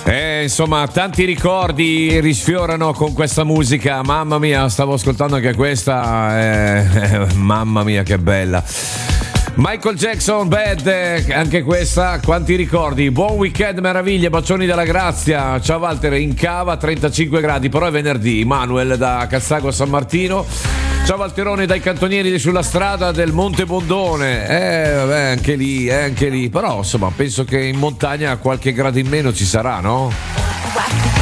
Insomma, tanti ricordi risfiorano con questa musica. Mamma mia, stavo ascoltando anche questa. Mamma mia, che bella. Michael Jackson, Bad, anche questa, quanti ricordi. Buon weekend, meraviglie, bacioni della grazia. Ciao Walter, in cava 35 gradi, però è venerdì. Manuel da Cazzago a San Martino. Ciao Valterone dai cantonieri sulla strada del Monte Bondone. Vabbè, anche lì. Però insomma, penso che in montagna qualche grado in meno ci sarà, no?